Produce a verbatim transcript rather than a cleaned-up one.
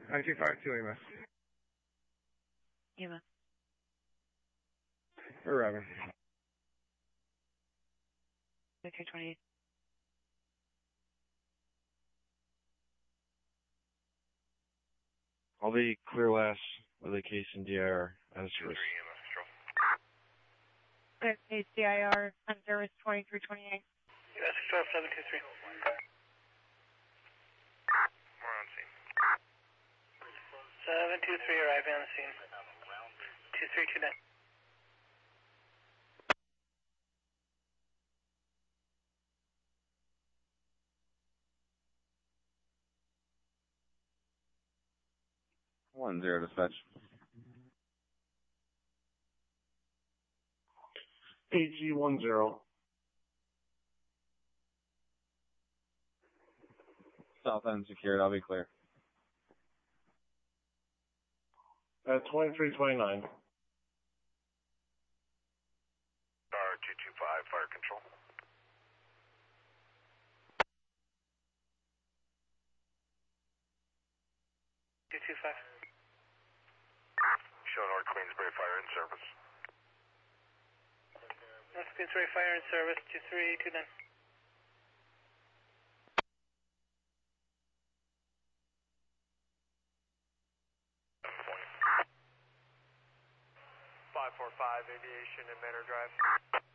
nine two five two E M S. E M S. We're arriving. Okay, twenty-eight. I'll be clear last with a case in D I R as service. Okay, case D I R on service twenty-three twenty-eight. U S twelve seven two three. We're on scene. seven two three arriving on the scene. two three two nine. One zero dispatch. A G one zero. South end secured, I'll be clear. At twenty-three twenty-nine. Star two two five, fire control. two two five. Show North Queensbury fire in service. North Queensbury fire in service, two three two nine. five four five, aviation and Manor Drive.